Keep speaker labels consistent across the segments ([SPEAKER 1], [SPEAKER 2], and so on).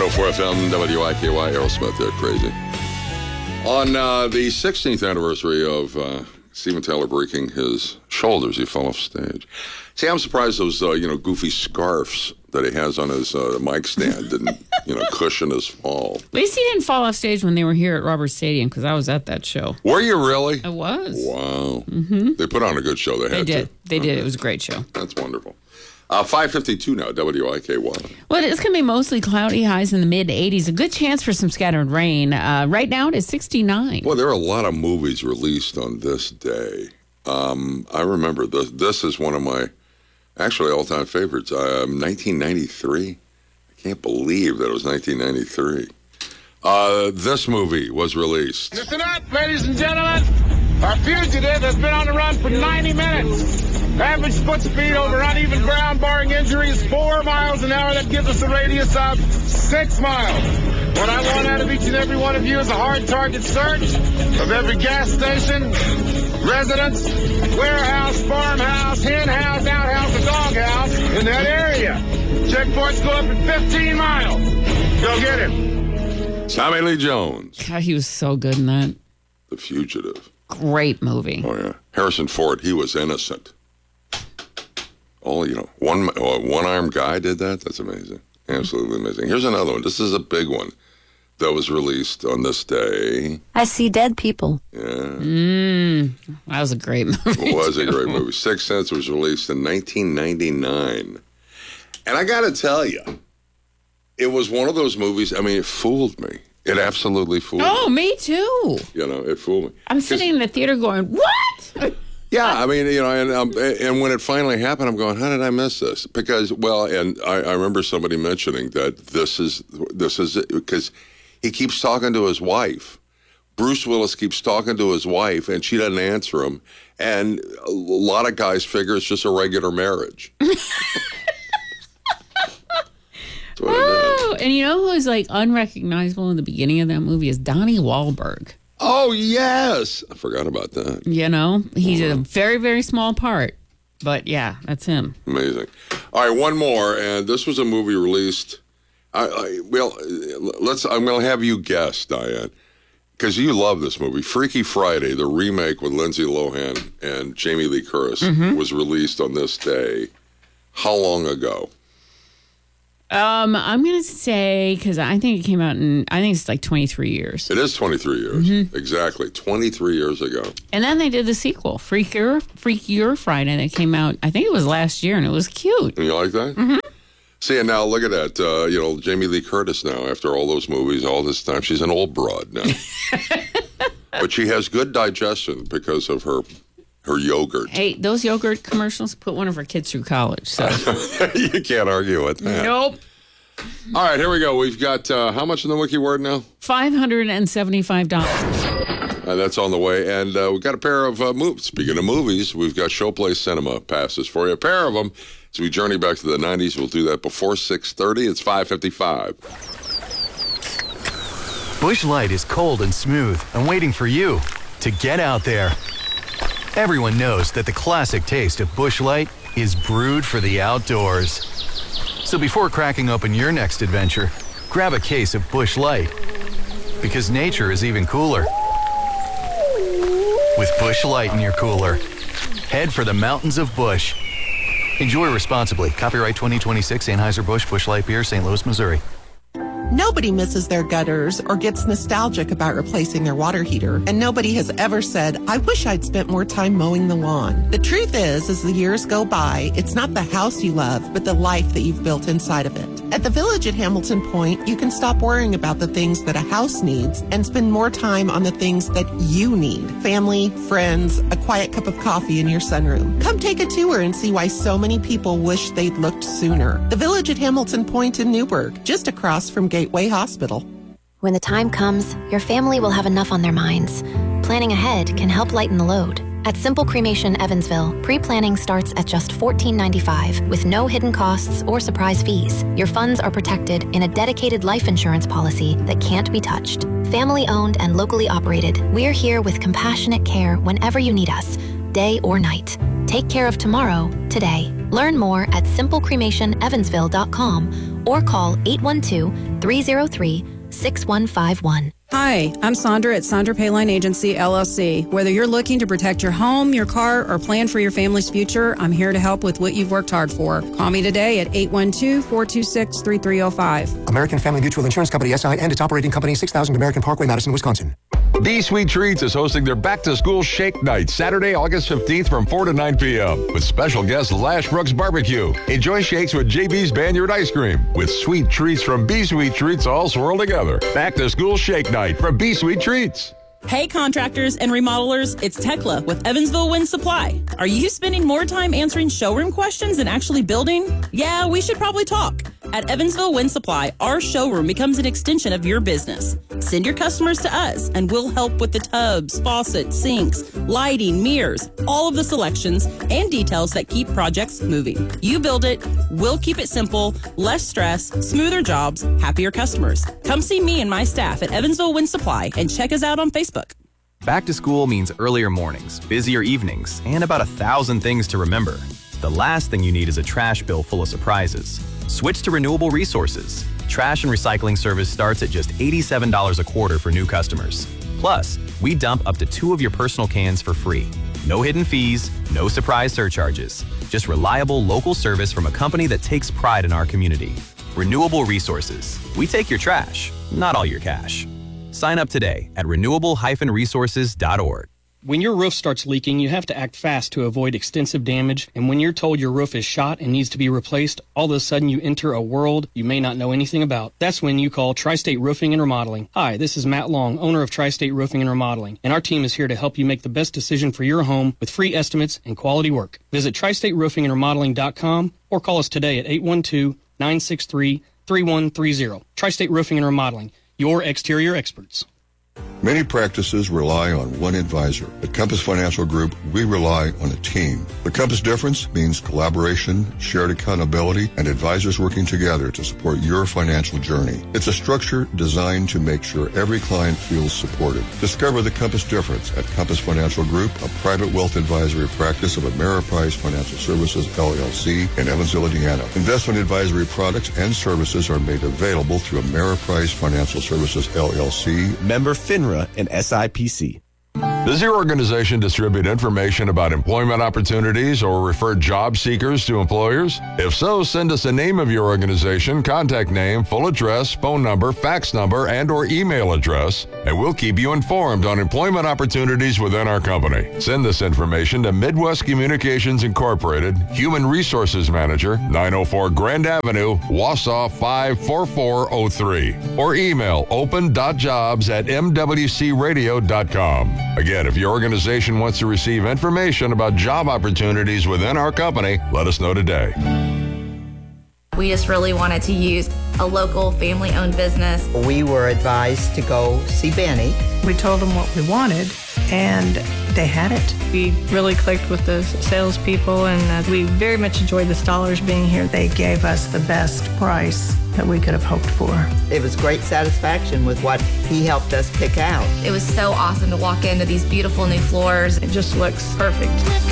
[SPEAKER 1] 104 FM, WIKY, Aerosmith, they're crazy. On the 16th anniversary of Steven Tyler breaking his shoulders, he fell off stage. See, I'm surprised those, goofy scarves that he has on his mic stand didn't, cushion his fall.
[SPEAKER 2] At least he didn't fall off stage when they were here at Roberts Stadium, because I was at that show.
[SPEAKER 1] Were you really?
[SPEAKER 2] I was.
[SPEAKER 1] Wow. Mm-hmm. They put on a good show. They
[SPEAKER 2] did. They did. It was a great show.
[SPEAKER 1] That's wonderful. 5:52 now, WIKY.
[SPEAKER 2] Well, it's going to be mostly cloudy, highs in the mid-80s. A good chance for some scattered rain. Right now, it is 69.
[SPEAKER 1] Well, there are a lot of movies released on this day. I remember this is one of my, actually, all-time favorites. 1993. I can't believe that it was 1993. This movie was released.
[SPEAKER 3] Listen up, ladies and gentlemen. Our fugitive has been on the run for 90 minutes. Average foot speed over uneven ground, barring injuries, 4 miles an hour. That gives us a radius of 6 miles. What I want out of each and every one of you is a hard target search of every gas station, residence, warehouse, farmhouse, hen house, outhouse, and doghouse in that area. Checkpoints go up at 15 miles. Go get him.
[SPEAKER 1] Tommy Lee Jones.
[SPEAKER 2] God, he was so good in that.
[SPEAKER 1] The Fugitive.
[SPEAKER 2] Great movie.
[SPEAKER 1] Oh, yeah. Harrison Ford, he was innocent. Oh, one-armed guy did that? That's amazing. Absolutely amazing. Here's another one. This is a big one that was released on this day.
[SPEAKER 4] I See Dead People.
[SPEAKER 1] Yeah.
[SPEAKER 2] That was a great movie.
[SPEAKER 1] It was a great movie. Sixth Sense was released in 1999. And I got to tell you, it was one of those movies, it fooled me. It absolutely fooled me.
[SPEAKER 2] Oh, me too.
[SPEAKER 1] It fooled me.
[SPEAKER 2] I'm sitting in the theater going, what?
[SPEAKER 1] Yeah, and when it finally happened, I'm going, how did I miss this? Because, and I remember somebody mentioning that this is it, because he keeps talking to his wife. Bruce Willis keeps talking to his wife, and she doesn't answer him. And a lot of guys figure it's just a regular marriage.
[SPEAKER 2] Oh, and you know who is unrecognizable in the beginning of that movie is Donnie Wahlberg.
[SPEAKER 1] Oh, yes. I forgot about that.
[SPEAKER 2] He's a very, very small part. But, yeah, that's him.
[SPEAKER 1] Amazing. All right, one more. And this was a movie released. I'm going to have you guess, Diane, because you love this movie. Freaky Friday, the remake with Lindsay Lohan and Jamie Lee Curtis, was released on this day. How long ago?
[SPEAKER 2] I'm going to say, because I think it came out I think it's 23 years.
[SPEAKER 1] It is 23 years. Mm-hmm. Exactly. 23 years ago. And
[SPEAKER 2] then they did the sequel, Freakier Friday, that came out, I think it was last year, and it was cute.
[SPEAKER 1] And you like that? Mm-hmm. See, and now look at that. Jamie Lee Curtis now, after all those movies, all this time, she's an old broad now. But she has good digestion because of her yogurt.
[SPEAKER 2] Hey, those yogurt commercials put one of her kids through college. So
[SPEAKER 1] you can't argue with that.
[SPEAKER 2] Nope.
[SPEAKER 1] All right, here we go. We've got how much in the Wiki Word now?
[SPEAKER 2] $575.
[SPEAKER 1] That's on the way. And we've got a pair of movies. Speaking of movies, we've got Showplace Cinema passes for you. A pair of them. As we journey back to the 90s, we'll do that before 6:30. It's 5:55.
[SPEAKER 5] Busch Light is cold and smooth and waiting for you to get out there. Everyone knows that the classic taste of Busch Light is brewed for the outdoors. So before cracking open your next adventure, grab a case of Busch Light. Because nature is even cooler. With Busch Light in your cooler, head for the mountains of Busch. Enjoy responsibly. Copyright 2026 Anheuser-Busch Busch Light Beer, St. Louis, Missouri.
[SPEAKER 6] Nobody misses their gutters or gets nostalgic about replacing their water heater, and nobody has ever said, I wish I'd spent more time mowing the lawn. The truth is, as the years go by, it's not the house you love, but the life that you've built inside of it. At the Village at Hamilton Point, you can stop worrying about the things that a house needs and spend more time on the things that you need. Family, friends, a quiet cup of coffee in your sunroom. Come take a tour and see why so many people wish they'd looked sooner. The Village at Hamilton Point in Newburgh, just across from Gateway Hospital.
[SPEAKER 4] When the time comes, your family will have enough on their minds. Planning ahead can help lighten the load. At Simple Cremation Evansville, pre-planning starts at just $14.95 with no hidden costs or surprise fees. Your funds are protected in a dedicated life insurance policy that can't be touched. Family-owned and locally operated, we're here with compassionate care whenever you need us, day or night. Take care of tomorrow, today. Learn more at simplecremationevansville.com or call 812-334-5600. 303-6151.
[SPEAKER 7] Hi, I'm Sandra at Sandra Payline Agency, LLC. Whether you're looking to protect your home, your car, or plan for your family's future, I'm here to help with what you've worked hard for. Call me today at 812-426-3305.
[SPEAKER 8] American Family Mutual Insurance Company, SI, and its operating company, 6000 American Parkway, Madison, Wisconsin.
[SPEAKER 9] Be Sweet Treats is hosting their back-to-school shake night Saturday, August 15th from 4 to 9 p.m. with special guest Lash Brooks Barbecue. Enjoy shakes with JB's Banyard Ice Cream with sweet treats from Be Sweet Treats all swirled together. Back-to-school shake night from Be Sweet Treats.
[SPEAKER 10] Hey contractors and remodelers, it's Tekla with Evansville Wind Supply. Are you spending more time answering showroom questions than actually building? Yeah, we should probably talk. At Evansville Wind Supply, our showroom becomes an extension of your business. Send your customers to us and we'll help with the tubs, faucets, sinks, lighting, mirrors, all of the selections and details that keep projects moving. You build it, we'll keep it simple, less stress, smoother jobs, happier customers. Come see me and my staff at Evansville Wind Supply and check us out on Facebook.
[SPEAKER 5] Back to school means earlier mornings, busier evenings, and about 1,000 things to remember. The last thing you need is a trash bill full of surprises. Switch to Renewable Resources. Trash and recycling service starts at just $87 a quarter for new customers. Plus, we dump up to 2 of your personal cans for free. No hidden fees, no surprise surcharges. Just reliable local service from a company that takes pride in our community. Renewable Resources. We take your trash, not all your cash. Sign up today at renewable-resources.org.
[SPEAKER 11] When your roof starts leaking, you have to act fast to avoid extensive damage. And when you're told your roof is shot and needs to be replaced, all of a sudden you enter a world you may not know anything about. That's when you call Tri-State Roofing and Remodeling. Hi, this is Matt Long, owner of Tri-State Roofing and Remodeling. And our team is here to help you make the best decision for your home with free estimates and quality work. Visit TriStateRoofingandRemodeling.com or call us today at 812-963-3130. Tri-State Roofing and Remodeling, your exterior experts.
[SPEAKER 12] Many practices rely on one advisor. At Compass Financial Group, we rely on a team. The Compass difference means collaboration, shared accountability, and advisors working together to support your financial journey. It's a structure designed to make sure every client feels supported. Discover the Compass difference at Compass Financial Group, a private wealth advisory practice of Ameriprise Financial Services, LLC, in Evansville, Indiana. Investment advisory products and services are made available through Ameriprise Financial Services, LLC.
[SPEAKER 13] Member FINRA and SIPC.
[SPEAKER 9] Does your organization distribute information about employment opportunities or refer job seekers to employers? If so, send us a name of your organization, contact name, full address, phone number, fax number, and or email address, and we'll keep you informed on employment opportunities within our company. Send this information to Midwest Communications Incorporated, Human Resources Manager, 904 Grand Avenue, Wausau 54403, or email open.jobs@mwcradio.com. Again, if your organization wants to receive information about job opportunities within our company, let us know today.
[SPEAKER 14] We just really wanted to use a local family-owned business.
[SPEAKER 15] We were advised to go see Benny.
[SPEAKER 16] We told them what we wanted, and they had it. We really clicked with the salespeople, and we very much enjoyed the Stollers being here. They gave us the best price that we could have hoped for.
[SPEAKER 15] It was great satisfaction with what he helped us pick out.
[SPEAKER 14] It was so awesome to walk into these beautiful new floors.
[SPEAKER 16] It just looks perfect.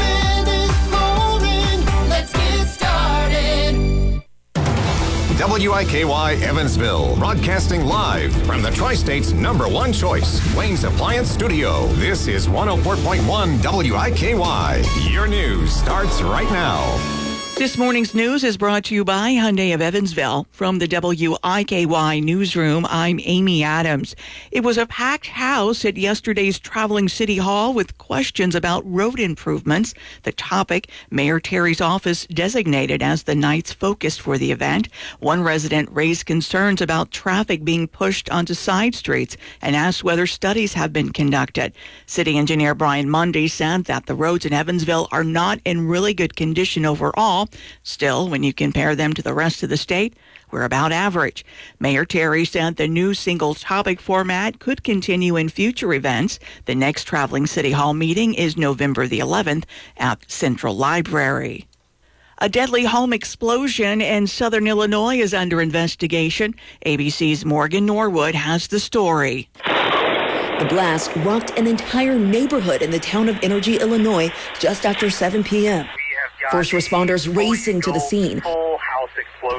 [SPEAKER 17] WIKY Evansville, broadcasting live from the Tri-State's #1 choice, Wayne's Appliance Studio. This is 104.1 WIKY. Your news starts right now.
[SPEAKER 18] This morning's news is brought to you by Hyundai of Evansville. From the WIKY newsroom, I'm Amy Adams. It was a packed house at yesterday's Traveling City Hall with questions about road improvements. The topic, Mayor Terry's office designated as the night's focus for the event. One resident raised concerns about traffic being pushed onto side streets and asked whether studies have been conducted. City Engineer Brian Mundy said that the roads in Evansville are not in really good condition overall. Still, when you compare them to the rest of the state, we're about average. Mayor Terry said the new single topic format could continue in future events. The next Traveling City Hall meeting is November the 11th at Central Library. A deadly home explosion in southern Illinois is under investigation. ABC's Morgan Norwood has the story.
[SPEAKER 19] The blast rocked an entire neighborhood in the town of Energy, Illinois, just after 7 p.m. First responders racing to the scene.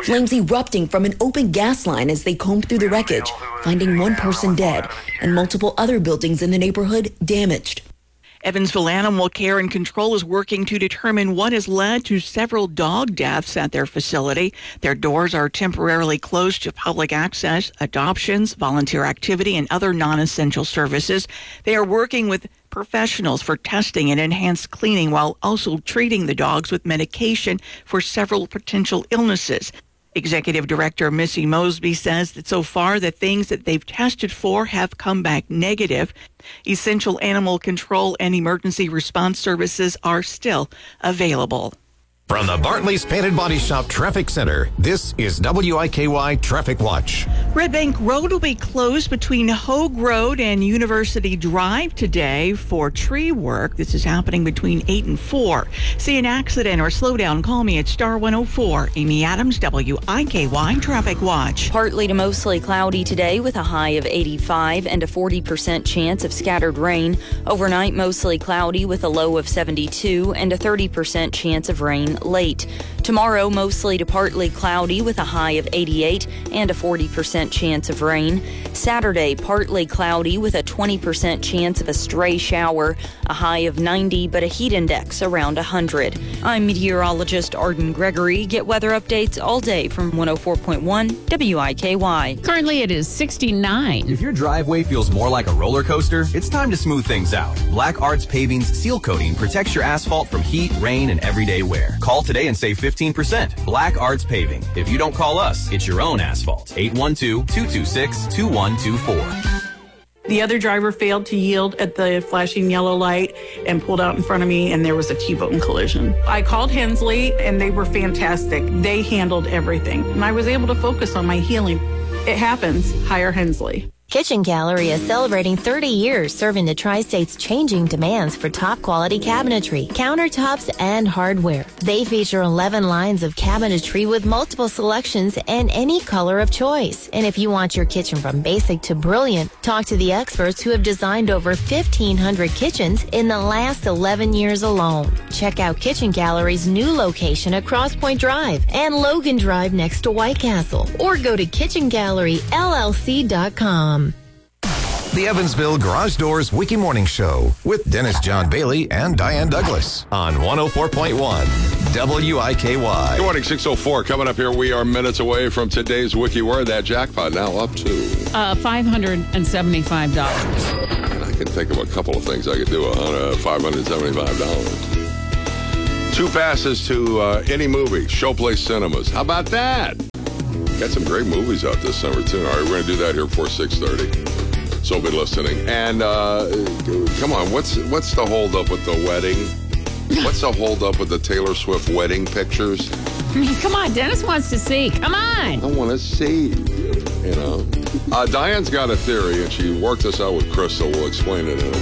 [SPEAKER 19] Flames erupting from an open gas line as they combed through the wreckage, finding one person dead and multiple other buildings in the neighborhood damaged.
[SPEAKER 18] Evansville Animal Care and Control is working to determine what has led to several dog deaths at their facility. Their doors are temporarily closed to public access, adoptions, volunteer activity, and other non-essential services. They are working with professionals for testing and enhanced cleaning while also treating the dogs with medication for several potential illnesses. Executive Director Missy Mosby says that so far the things that they've tested for have come back negative. Essential animal control and emergency response services are still available.
[SPEAKER 17] From the Bartley's Painted Body Shop Traffic Center, this is WIKY Traffic Watch.
[SPEAKER 18] Red Bank Road will be closed between Hogue Road and University Drive today for tree work. This is happening between 8 and 4. See an accident or slow down, call me at star 104. Amy Adams, WIKY Traffic Watch.
[SPEAKER 20] Partly to mostly cloudy today with a high of 85 and a 40% chance of scattered rain. Overnight, mostly cloudy with a low of 72 and a 30% chance of rain late. Tomorrow, mostly to partly cloudy with a high of 88 and a 40% chance of rain. Saturday, partly cloudy with a 20% chance of a stray shower, a high of 90 but a heat index around 100. I'm meteorologist Arden Gregory. Get weather updates all day from 104.1 WIKY.
[SPEAKER 2] Currently, it is 69.
[SPEAKER 21] If your driveway feels more like a roller coaster, it's time to smooth things out. Black Arts Paving's seal coating protects your asphalt from heat, rain, and everyday wear. Call today and save 15%. Black Arts Paving. If you don't call us, it's your own asphalt. 812-226-2124.
[SPEAKER 22] The other driver failed to yield at the flashing yellow light and pulled out in front of me, and there was a T-bone collision. I called Hensley, and they were fantastic. They handled everything, and I was able to focus on my healing. It happens. Hire Hensley.
[SPEAKER 23] Kitchen Gallery is celebrating 30 years serving the Tri-State's changing demands for top-quality cabinetry, countertops, and hardware. They feature 11 lines of cabinetry with multiple selections and any color of choice. And if you want your kitchen from basic to brilliant, talk to the experts who have designed over 1,500 kitchens in the last 11 years alone. Check out Kitchen Gallery's new location at Cross Point Drive and Logan Drive next to White Castle. Or go to kitchengalleryllc.com.
[SPEAKER 17] The Evansville Garage Doors Wiki Morning Show with Dennis John Bailey and Diane Douglas on 104.1 WIKY.
[SPEAKER 1] Good morning, 6:04. Coming up here, we are minutes away from today's Wiki Word. That jackpot now up to
[SPEAKER 2] $575.
[SPEAKER 1] I can think of a couple of things I could do. $575. 2 passes to any movie, Showplace Cinemas. How about that? Got some great movies out this summer, too. All right, we're going to do that here before 6:30. So be listening. And come on, what's the holdup with the wedding? What's the holdup with the Taylor Swift wedding pictures?
[SPEAKER 2] I mean, come on, Dennis wants to see. Come on.
[SPEAKER 1] I want to see, you know. Diane's got a theory, and she worked this out with Crystal. We'll explain it in a